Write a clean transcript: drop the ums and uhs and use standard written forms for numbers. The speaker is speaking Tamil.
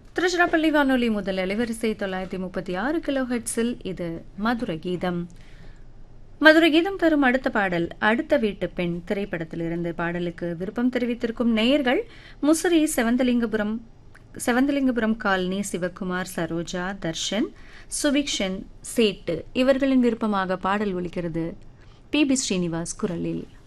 திருச்சிராப்பள்ளி வானொலி முதல் அலைவரிசை 936 கிலோ ஹெர்ட்ஸில் இது மதுரை கீதம். மதுரை கீதம் தரும் அடுத்த பாடல் அடுத்த வீட்டு பெண் திரைப்படத்திலிருந்து. பாடலுக்கு விருப்பம் தெரிவித்திருக்கும் நேயர்கள் முசிறி செவந்தலிங்கபுரம் காலனி சிவகுமார், சரோஜா, தர்ஷன், சுபிக்ஷன், சேட்டு இவர்களின் விருப்பமாக பாடல் ஒலிக்கிறது. பி.பி. ஸ்ரீனிவாஸ் குரலில்.